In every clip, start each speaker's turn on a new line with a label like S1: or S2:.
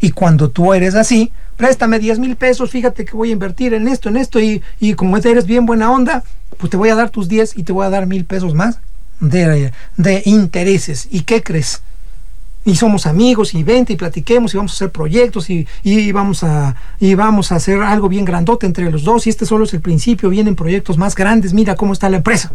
S1: Y cuando tú eres así, préstame 10,000 pesos, fíjate que voy a invertir en esto, y como eres bien buena onda, pues te voy a dar tus 10 y te voy a dar 1,000 pesos más de intereses. ¿Y qué crees? Y somos amigos, y vente y platiquemos, y vamos a hacer proyectos, y vamos a hacer algo bien grandote entre los dos, y este solo es el principio, vienen proyectos más grandes, mira cómo está la empresa.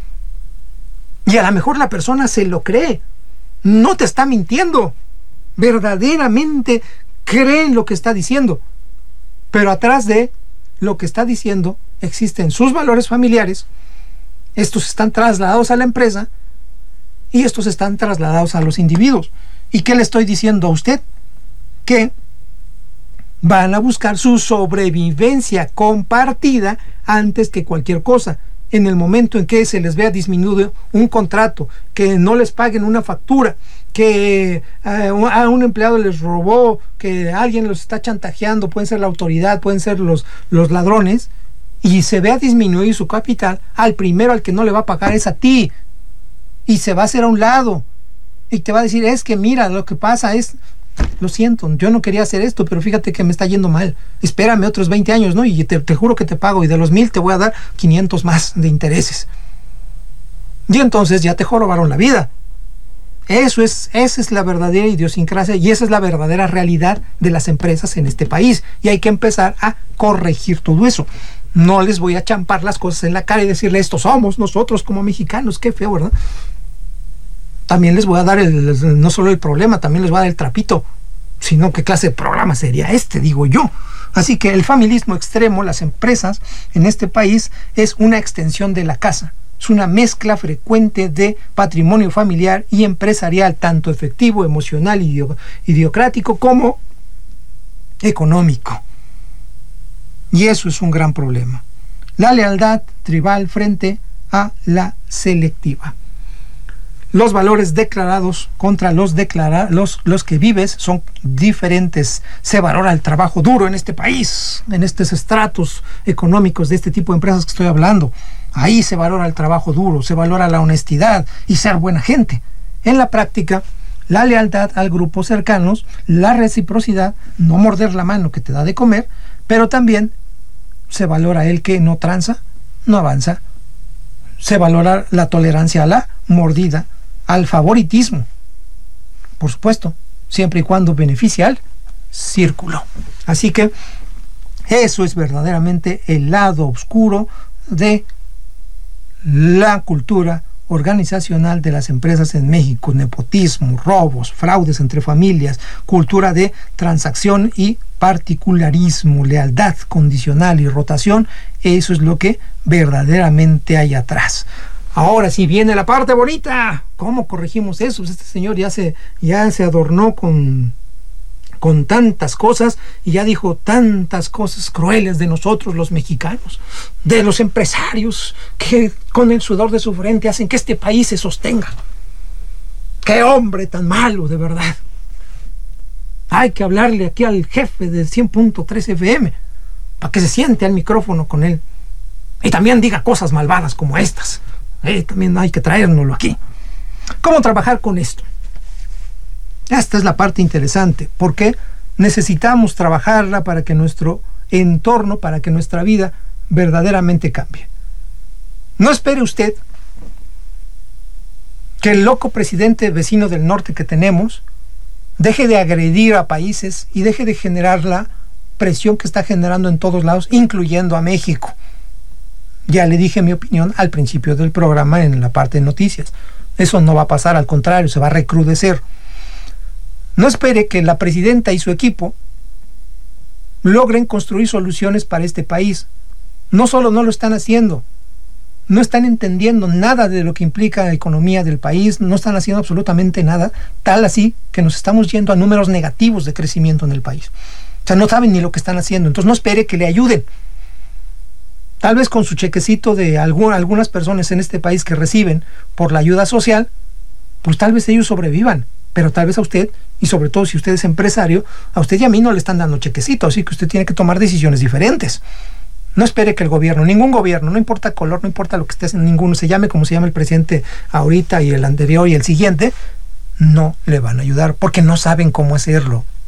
S1: Y a lo mejor la persona se lo cree, no te está mintiendo, verdaderamente cree en lo que está diciendo, pero atrás de lo que está diciendo existen sus valores familiares. Estos están trasladados a la empresa y estos están trasladados a los individuos. ¿Y qué le estoy diciendo a usted? Que van a buscar su sobrevivencia compartida antes que cualquier cosa. En el momento en que se les vea disminuido un contrato, que no les paguen una factura, que a un empleado les robó, que alguien los está chantajeando, pueden ser la autoridad, pueden ser los ladrones, y se vea disminuir su capital, al primero al que no le va a pagar es a ti, y se va a hacer a un lado, y te va a decir, es que mira, lo que pasa es, lo siento, yo no quería hacer esto, pero fíjate que me está yendo mal, espérame otros 20 años, ¿no? Y te juro que te pago, y de los 1,000 te voy a dar 500 más de intereses. Y entonces ya te jorobaron la vida. Esa es la verdadera idiosincrasia, y esa es la verdadera realidad de las empresas en este país, y hay que empezar a corregir todo eso. No les voy a champar las cosas en la cara y decirle, esto somos nosotros como mexicanos, qué feo, ¿verdad? También les voy a dar no solo el problema, también les voy a dar el trapito. Sino, ¿qué clase de programa sería este? Digo yo. Así que el familismo extremo, las empresas en este país, es una extensión de la casa. Es una mezcla frecuente de patrimonio familiar y empresarial, tanto efectivo, emocional, idiocrático, como económico. Y eso es un gran problema. La lealtad tribal frente a la selectiva. Los valores declarados contra los que vives son diferentes. Se valora el trabajo duro en este país, en estos estratos económicos de este tipo de empresas que estoy hablando. Ahí se valora el trabajo duro, se valora la honestidad y ser buena gente. En la práctica, la lealtad al grupo cercanos, la reciprocidad, no morder la mano que te da de comer, pero también se valora el que no tranza, no avanza. Se valora la tolerancia a la mordida, al favoritismo, por supuesto, siempre y cuando beneficie al círculo. Así que eso es verdaderamente el lado oscuro de la cultura organizacional de las empresas en México: nepotismo, robos, fraudes entre familias, cultura de transacción y particularismo, lealtad condicional y rotación. Eso es lo que verdaderamente hay atrás. Ahora sí viene la parte bonita. ¿Cómo corregimos eso? Este señor ya se adornó con tantas cosas y ya dijo tantas cosas crueles de nosotros los mexicanos, de los empresarios que con el sudor de su frente hacen que este país se sostenga. ¡Qué hombre tan malo, de verdad! Hay que hablarle aquí al jefe de 100.3 FM para que se siente al micrófono con él y también diga cosas malvadas como estas. También hay que traérnoslo aquí. ¿Cómo trabajar con esto? Esta es la parte interesante, porque necesitamos trabajarla para que nuestro entorno, para que nuestra vida verdaderamente cambie. No espere usted que el loco presidente vecino del norte que tenemos deje de agredir a países y deje de generar la presión que está generando en todos lados, incluyendo a México. Ya le dije mi opinión al principio del programa en la parte de noticias. Eso no va a pasar, al contrario, se va a recrudecer. No espere que la presidenta y su equipo logren construir soluciones para este país. No solo no lo están haciendo, no están entendiendo nada de lo que implica la economía del país, no están haciendo absolutamente nada, tal así que nos estamos yendo a números negativos de crecimiento en el país. O sea, no saben ni lo que están haciendo. Entonces no espere que le ayuden. Tal vez con su chequecito de algunas personas en este país que reciben por la ayuda social, pues tal vez ellos sobrevivan, pero tal vez a usted, y sobre todo si usted es empresario, a usted y a mí no le están dando chequecito, así que usted tiene que tomar decisiones diferentes. No espere que el gobierno, ningún gobierno, no importa color, no importa lo que esté haciendo, ninguno, se llame como se llama el presidente ahorita y el anterior y el siguiente, no le van a ayudar porque no saben cómo hacerlo.